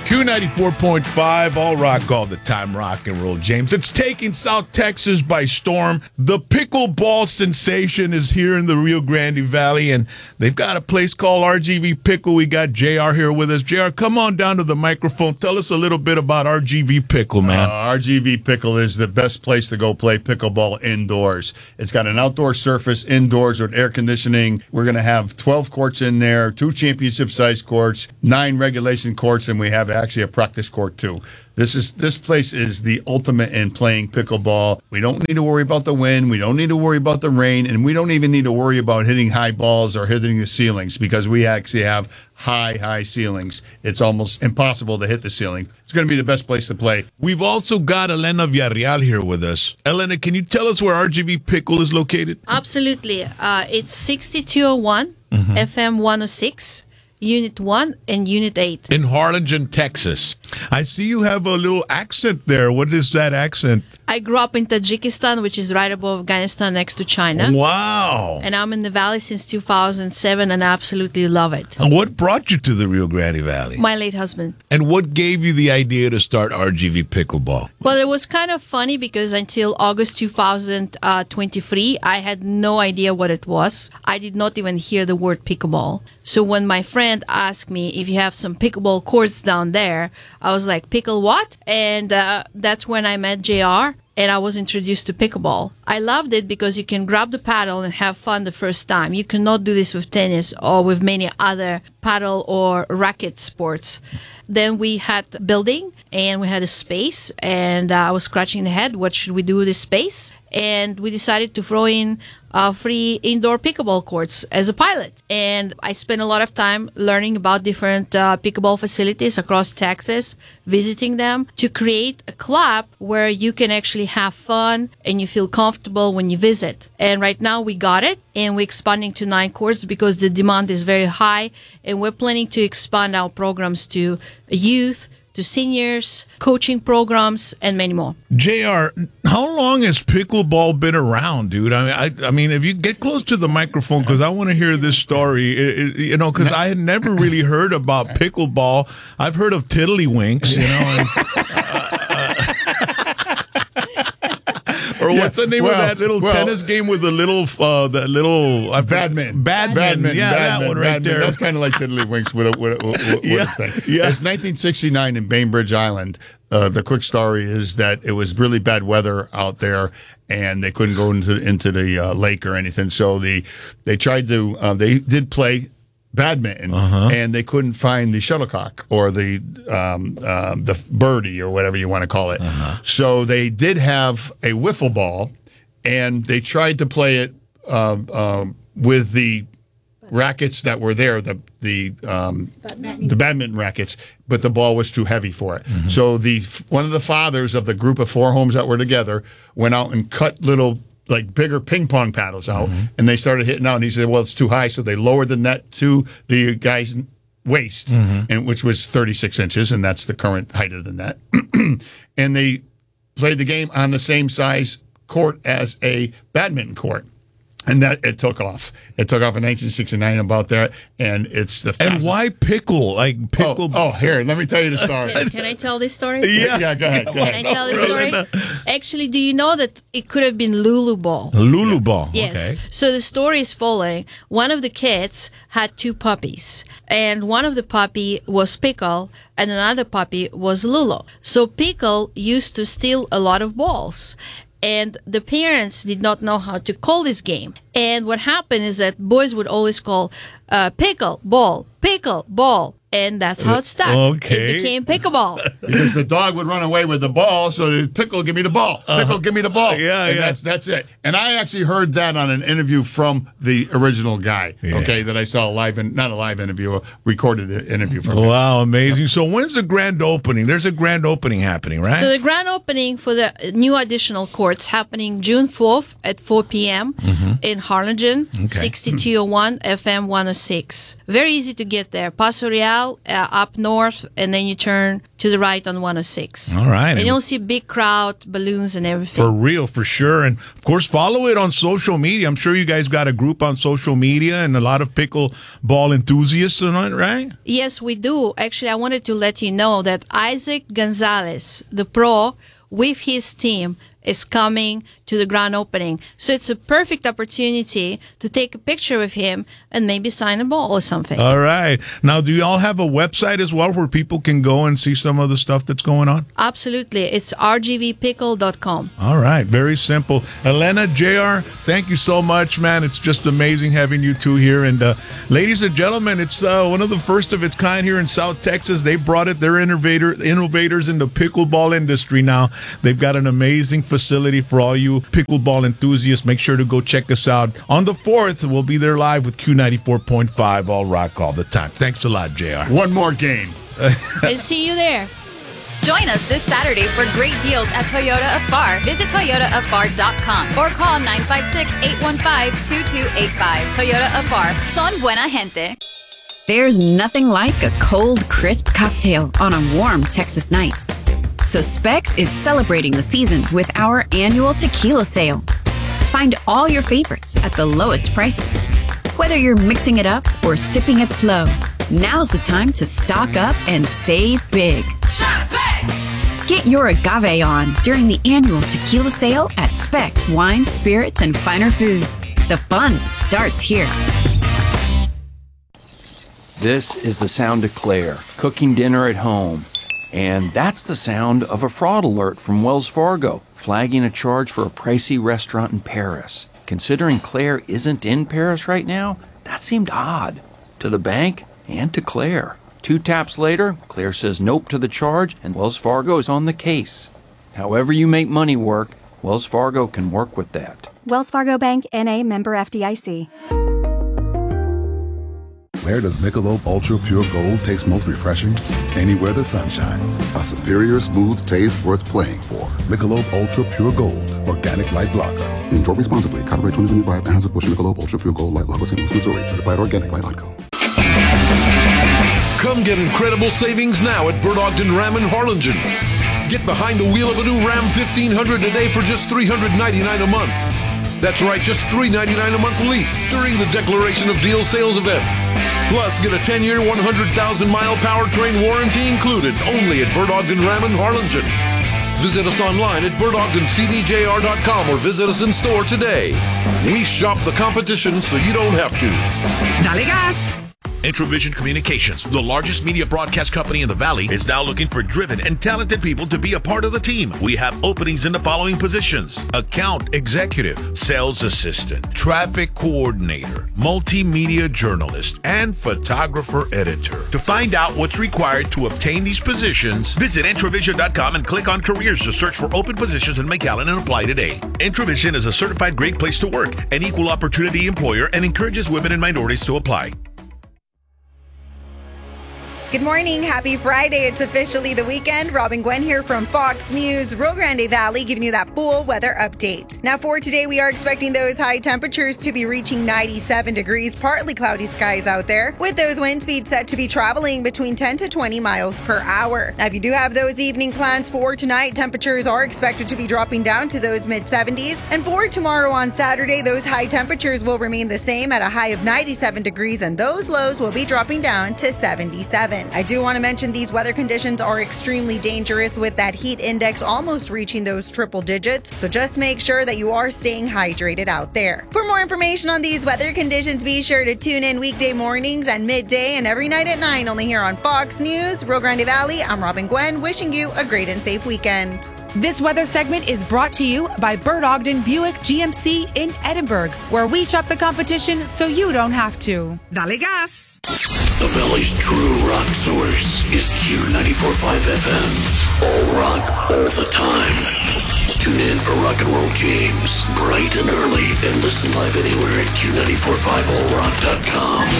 Q94.5, all rock all the time, rock and roll, James. It's taking South Texas by storm. The pickleball sensation is here in the Rio Grande Valley, and they've got a place called RGV Pickle. We got JR here with us. JR, come on down to the microphone. Tell us a little bit about RGV Pickle, man. RGV Pickle is the best place to go play pickleball indoors. It's got an outdoor surface indoors with air conditioning. We're going to have 12 courts in there, 2 championship-sized courts, 9 regulation courts, and we have actually a practice court too. This place is the ultimate in playing pickleball. We don't need to worry about the wind. We don't need to worry about the rain, and we don't even need to worry about hitting high balls or hitting the ceilings because we actually have high ceilings. It's almost impossible to hit the ceiling. It's going to be the best place to play. We've also got Elena Villarreal here with us. Elena, can you tell us where RGV Pickle is located? Absolutely. It's 6201 FM 106. Unit 1 and Unit 8. In Harlingen, Texas. I see you have a little accent there. What is that accent? I grew up in Tajikistan, which is right above Afghanistan next to China. Wow. And I'm in the valley since 2007 and I absolutely love it. And what brought you to the Rio Grande Valley? My late husband. And what gave you the idea to start RGV Pickleball? Well, it was kind of funny because until August 2023, I had no idea what it was. I did not even hear the word pickleball. So when my friend asked me if you have some pickleball courts down there, I was like, pickle what? And that's when I met JR and I was introduced to pickleball. I loved it because you can grab the paddle and have fun the first time. You cannot do this with tennis or with many other paddle or racket sports. Then we had building and we had a space and I was scratching the head. What should we do with this space? And we decided to throw in free indoor pickleball courts as a pilot. And I spent a lot of time learning about different pickleball facilities across Texas, visiting them to create a club where you can actually have fun and you feel comfortable when you visit. And right now we got it and we're expanding to 9 courts because the demand is very high and we're planning to expand our programs to youth, to seniors, coaching programs, and many more. JR, how long has pickleball been around, dude? I mean, if you get close to the microphone, because I want to hear this story, because I had never really heard about pickleball. I've heard of tiddlywinks, or what's the name of that little tennis game with the little badminton. Badminton. Yeah, that one right there. That's kind of like tiddlywinks with a thing. Yeah. It's 1969 in Bainbridge Island. The quick story is that it was really bad weather out there, and they couldn't go into the lake or anything. So they tried to. They did play badminton, and they couldn't find the shuttlecock or the birdie or whatever you want to call it. So they did have a wiffle ball, and they tried to play it with the rackets that were there, the badminton rackets, but the ball was too heavy for it. So one of the fathers of the group of 4 homes that were together went out and cut little bigger ping pong paddles out, and they started hitting out. And he said, well, it's too high. So they lowered the net to the guy's waist, and which was 36 inches, and that's the current height of the net. And they played the game on the same size court as a badminton court. And that it took off. It took off in 1969 about that, and it's the fastest. And why pickle? Like pickle? Oh, here, let me tell you the story. Can I tell this story? Yeah, go ahead. Can I tell this story? Actually, do you know that it could have been Lulu Ball? Lulu Ball. Yes. Okay. So the story is following. One of the kids had 2 puppies, and one of the puppy was Pickle, and another puppy was Lulu. So Pickle used to steal a lot of balls. And the parents did not know how to call this game. And what happened is that boys would always call pickle, ball, and that's how it started. Okay. It became pickleball. Because the dog would run away with the ball, so the Pickle, give me the ball. Pickle, give me the ball. And that's it. And I actually heard that on an interview from the original guy, that I saw not a live interview, a recorded interview from him. Wow, amazing. So when's the grand opening? There's a grand opening happening, right? So the grand opening for the new additional courts happening June 4th at 4 p.m. in Harlingen, 6201 FM 106. Very easy to get there. Paso Real, up north, and then you turn to the right on 106. All right. And you'll see big crowd, balloons, and everything. For real, for sure. And of course, follow it on social media. I'm sure you guys got a group on social media and a lot of pickleball enthusiasts on it, right? Yes, we do. Actually, I wanted to let you know that Isaac Gonzalez, the pro, with his team, is coming to the grand opening. So it's a perfect opportunity to take a picture with him and maybe sign a ball or something. All right. Now, do you all have a website as well where people can go and see some of the stuff that's going on? Absolutely. It's rgvpickle.com. All right. Very simple. Elena, JR, thank you so much, man. It's just amazing having you two here. And ladies and gentlemen, it's one of the first of its kind here in South Texas. They brought it. They're innovators in the pickleball industry now. They've got an amazing facility for all you pickleball enthusiasts. Make sure to go check us out. On the 4th, we'll be there live with Q94.5 All Rock all the time. Thanks a lot, JR. One more game. And see you there. Join us this Saturday for great deals at Toyota of Far. Visit toyotaofar.com or call 956-815-2285. Toyota of Far. Son buena gente. There's nothing like a cold, crisp cocktail on a warm Texas night. So Specs is celebrating the season with our annual tequila sale. Find all your favorites at the lowest prices. Whether you're mixing it up or sipping it slow, now's the time to stock up and save big. Shop Specs! Get your agave on during the annual tequila sale at Specs Wine, Spirits, and Finer Foods. The fun starts here. This is the sound of Claire, cooking dinner at home. And that's the sound of a fraud alert from Wells Fargo, flagging a charge for a pricey restaurant in Paris. Considering Claire isn't in Paris right now, that seemed odd to the bank and to Claire. 2 taps later, Claire says nope to the charge, and Wells Fargo is on the case. However you make money work, Wells Fargo can work with that. Wells Fargo Bank, N.A., member FDIC. Where does Michelob Ultra Pure Gold taste most refreshing? Anywhere the sun shines. A superior smooth taste worth playing for. Michelob Ultra Pure Gold, organic light lager. Enjoy responsibly. Copyright 2025. Anheuser-Busch Michelob Ultra Pure Gold Light Lager, St. Louis, Missouri. Certified organic by Odco. Come get incredible savings now at Bert Ogden Ram in Harlingen. Get behind the wheel of a new Ram 1500 today for just $399 a month. That's right, just $399 a month lease during the Declaration of Deal sales event. Plus, get a 10-year, 100,000-mile powertrain warranty included only at Bert Ogden Ram in Harlingen. Visit us online at bertogdencdjr.com or visit us in store today. We shop the competition so you don't have to. Dale gas! Introvision Communications, the largest media broadcast company in the Valley, is now looking for driven and talented people to be a part of the team. We have openings in the following positions: account executive, sales assistant, traffic coordinator, multimedia journalist, and photographer editor. To find out what's required to obtain these positions, visit Introvision.com and click on careers to search for open positions in McAllen and apply today. Introvision is a certified great place to work, an equal opportunity employer, and encourages women and minorities to apply. Good morning. Happy Friday. It's officially the weekend. Robin Gwen here from Fox News, Rio Grande Valley, giving you that full weather update. Now for today, we are expecting those high temperatures to be reaching 97 degrees, partly cloudy skies out there, with those wind speeds set to be traveling between 10 to 20 miles per hour. Now, if you do have those evening plans for tonight, temperatures are expected to be dropping down to those mid-70s. And for tomorrow on Saturday, those high temperatures will remain the same at a high of 97 degrees, and those lows will be dropping down to 77. I do want to mention these weather conditions are extremely dangerous, with that heat index almost reaching those triple digits. So just make sure that you are staying hydrated out there. For more information on these weather conditions, be sure to tune in weekday mornings and midday and every night at 9, only here on Fox News, Rio Grande Valley. I'm Robin Gwen, wishing you a great and safe weekend. This weather segment is brought to you by Bert Ogden Buick GMC in Edinburgh, where we shop the competition so you don't have to. Dale gas! The Valley's true rock source is Q94.5 FM. All rock, all the time. Tune in for Rock and Roll James, bright and early, and listen live anywhere at Q94.5allrock.com.